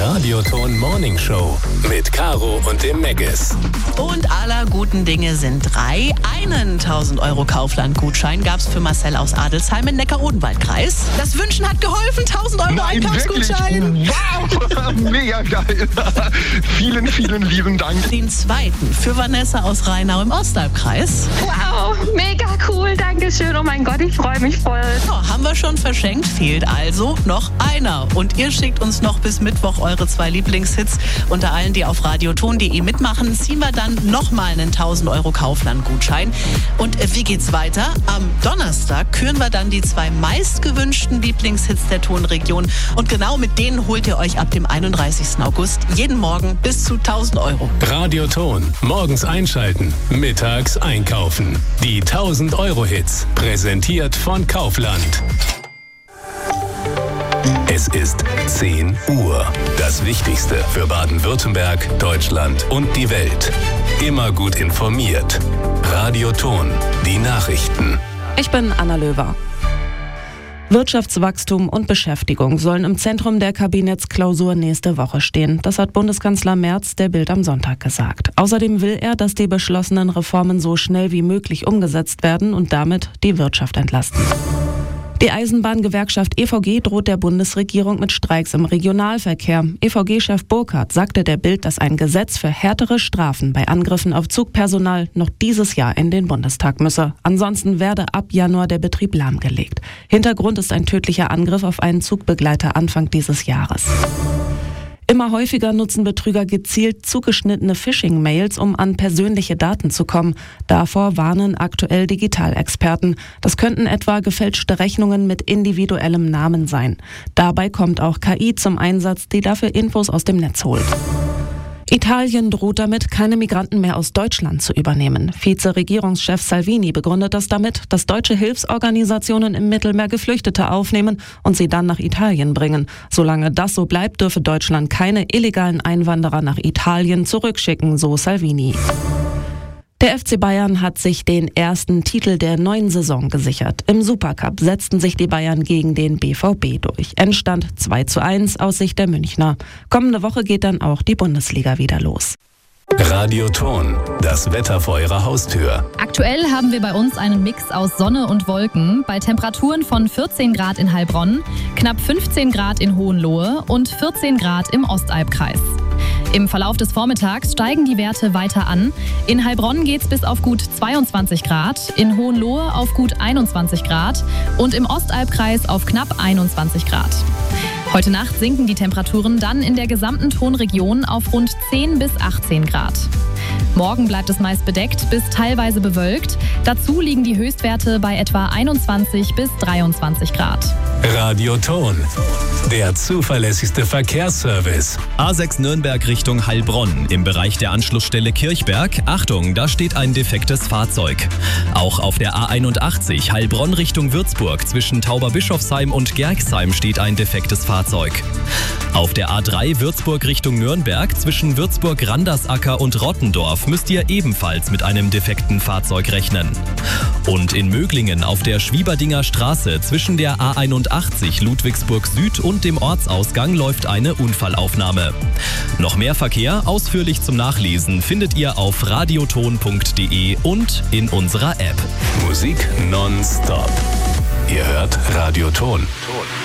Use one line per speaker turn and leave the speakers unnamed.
Radioton Morning Show mit Caro und dem Meggis.
Und aller guten Dinge sind 3. Einen 1.000 € Kaufland-Gutschein gab es für Marcel aus Adelsheim im Neckar-Odenwald-Kreis. Das Wünschen hat geholfen, 1.000 € Einkaufsgutschein.
Wow, mega geil. Vielen, vielen lieben Dank.
Den 2. für Vanessa aus Rheinau im Ostalbkreis.
Wow, mega cool, danke schön. Oh mein Gott, ich freue mich voll.
Ja, haben wir schon verschenkt, fehlt also noch einer. Und ihr schickt uns noch bis Mittwoch eure 2 Lieblingshits. Unter allen, die auf radioton.de mitmachen, ziehen wir dann nochmal einen 1.000 € Kaufland-Gutschein. Und wie geht's weiter? Am Donnerstag küren wir dann die 2 meistgewünschten Lieblingshits der Tonregion. Und genau mit denen holt ihr euch ab dem 31. August jeden Morgen bis zu 1.000 €.
Radioton. Morgens einschalten, mittags einkaufen. Die 1.000 € Hits. Präsentiert von Kaufland. Es ist 10 Uhr. Das Wichtigste für Baden-Württemberg, Deutschland und die Welt. Immer gut informiert. Radioton. Die Nachrichten.
Ich bin Anna Löwer. Wirtschaftswachstum und Beschäftigung sollen im Zentrum der Kabinettsklausur nächste Woche stehen. Das hat Bundeskanzler Merz der Bild am Sonntag gesagt. Außerdem will er, dass die beschlossenen Reformen so schnell wie möglich umgesetzt werden und damit die Wirtschaft entlasten. Die Eisenbahngewerkschaft EVG droht der Bundesregierung mit Streiks im Regionalverkehr. EVG-Chef Burkhardt sagte der Bild, dass ein Gesetz für härtere Strafen bei Angriffen auf Zugpersonal noch dieses Jahr in den Bundestag müsse. Ansonsten werde ab Januar der Betrieb lahmgelegt. Hintergrund ist ein tödlicher Angriff auf einen Zugbegleiter Anfang dieses Jahres. Immer häufiger nutzen Betrüger gezielt zugeschnittene Phishing-Mails, um an persönliche Daten zu kommen. Davor warnen aktuell Digitalexperten. Das könnten etwa gefälschte Rechnungen mit individuellem Namen sein. Dabei kommt auch KI zum Einsatz, die dafür Infos aus dem Netz holt. Italien droht damit, keine Migranten mehr aus Deutschland zu übernehmen. Vize-Regierungschef Salvini begründet das damit, dass deutsche Hilfsorganisationen im Mittelmeer Geflüchtete aufnehmen und sie dann nach Italien bringen. Solange das so bleibt, dürfe Deutschland keine illegalen Einwanderer nach Italien zurückschicken, so Salvini. Der FC Bayern hat sich den ersten Titel der neuen Saison gesichert. Im Supercup setzten sich die Bayern gegen den BVB durch. Endstand 2:1 aus Sicht der Münchner. Kommende Woche geht dann auch die Bundesliga wieder los.
Radioton. Das Wetter vor Ihrer Haustür.
Aktuell haben wir bei uns einen Mix aus Sonne und Wolken bei Temperaturen von 14 Grad in Heilbronn, knapp 15 Grad in Hohenlohe und 14 Grad im Ostalbkreis. Im Verlauf des Vormittags steigen die Werte weiter an. In Heilbronn geht's bis auf gut 22 Grad, in Hohenlohe auf gut 21 Grad und im Ostalbkreis auf knapp 21 Grad. Heute Nacht sinken die Temperaturen dann in der gesamten Tonregion auf rund 10 bis 18 Grad. Morgen bleibt es meist bedeckt bis teilweise bewölkt. Dazu liegen die Höchstwerte bei etwa 21 bis 23 Grad.
Radioton. Der zuverlässigste Verkehrsservice.
A6 Nürnberg Richtung Heilbronn. Im Bereich der Anschlussstelle Kirchberg. Achtung, da steht ein defektes Fahrzeug. Auch auf der A81 Heilbronn Richtung Würzburg. Zwischen Tauberbischofsheim und Gerxheim steht ein defektes Fahrzeug. Auf der A3 Würzburg Richtung Nürnberg. Zwischen Würzburg-Randersacker und Rottendorf müsst ihr ebenfalls mit einem defekten Fahrzeug rechnen. Und in Möglingen auf der Schwieberdinger Straße zwischen der A81 Ludwigsburg Süd und dem Ortsausgang läuft eine Unfallaufnahme. Noch mehr Verkehr ausführlich zum Nachlesen findet ihr auf radioton.de und in unserer App.
Musik nonstop. Ihr hört Radioton.